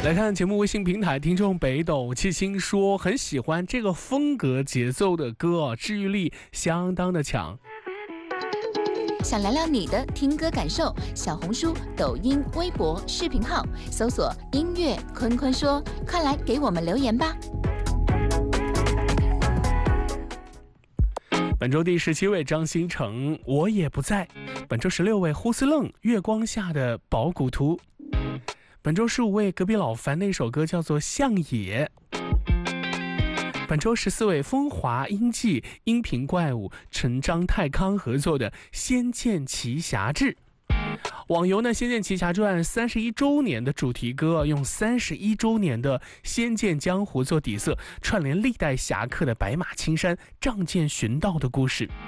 来看节目微信平台，听众北斗七星说很喜欢这个风格节奏的歌，治愈力相当的强。 想聊聊你的听歌感受？小红书、抖音、微博、视频号搜索音乐坤坤说，快来给我们留言吧。 本周第17位张新成，我也不在。本周16位呼斯楞，月光下的宝古图。本周15位隔壁老樊那首歌叫做向野。本周14位风华音记，音频怪物陈章泰康合作的《仙剑奇侠志》。网游呢，《仙剑奇侠传》31周年的主题歌，用31周年的仙剑江湖做底色，串联历代侠客的白马青山仗剑寻道的故事。